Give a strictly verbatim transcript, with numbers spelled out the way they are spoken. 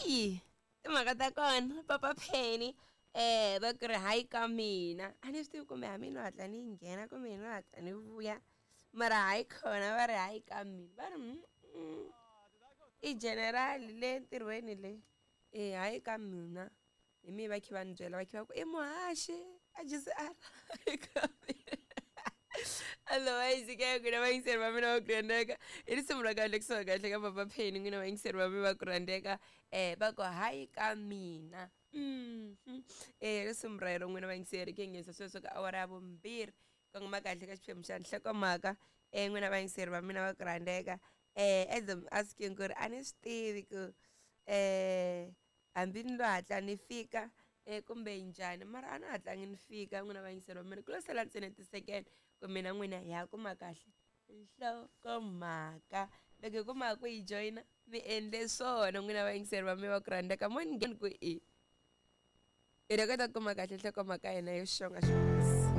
Yi, timhaka ta kona Papa Penny eh va ku ri hayi ka mina a ni swi tivi kumbe a mina hatla ni nghena kumbe mina hatla ni vuya mara hayi khona va ri hayi ka mina va ri mm, mm. I general le ntirhweni le eh hayi ka mina hi mi va khe va ni byela va khe va ku i muhaxi a just a hayi ka mina otherwise ke n'wina vayingiseri va mina va ku rhandzeka i risimu ra kahle kusuka kahle ka Papa Penny n'wina vayingiseri va mina va ku rhandzeka eh va ku hayi ka mina mhm eh risimu ra yero n'wina vayingiseri ke nghenisa sweswo ka awara ya vumbirhi ku ngoma kahle ka xiphemu xa nhlokomhaka eh n'wina vayingiseri va mina va ku rhandzeka eh as I'm asking ku ri a ni swi tivi ku eh hambi ni lo hatla ni fika eh kumbe njhani mara a ni hatlangi ni fika n'wina vayingiseri va mina ku lo sala ntsena ti-second ku mina n'wina hi ya kuma kahle nhlokomhaka loko hi kuma ku hi joyina mi endle swona n'wina vayingiseri va mi va ku rhandzeka mo ni ngheni ku i hi ta kota ku kuma kahle nhlokomhaka hina yo xonga xonghasi.